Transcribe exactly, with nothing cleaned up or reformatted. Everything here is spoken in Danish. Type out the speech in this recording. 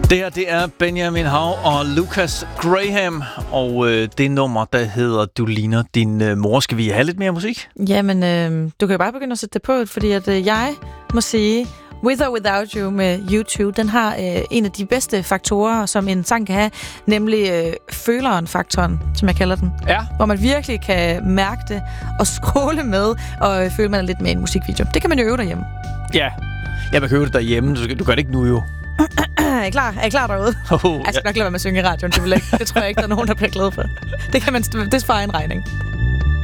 Det her, det er Benjamin Hav og Lucas Graham, og øh, det nummer, der hedder Du ligner din øh, mor. Skal vi have lidt mere musik? Jamen, øh, du kan jo bare begynde at sætte det på, fordi at, øh, jeg må sige, With or Without You med U to, den har øh, en af de bedste faktorer, som en sang kan have, nemlig øh, føleren-faktoren, som jeg kalder den. Ja. Hvor man virkelig kan mærke det og scrolle med, og øh, føle, man er lidt med i en musikvideo. Det kan man jo øve derhjemme. Ja, jeg vil øve det derhjemme. Du, du gør det ikke nu jo. Er I klar? Er I klar derude? Oh, jeg skal nok lade være med at synge i radioen. Det, vil ikke, det tror jeg ikke, der er nogen, der bliver glad for. Det kan man, det sparer en regning.